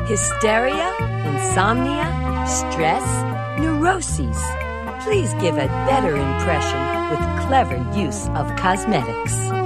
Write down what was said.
hysteria, insomnia, stress, neuroses. Please give a better impression with clever use of cosmetics.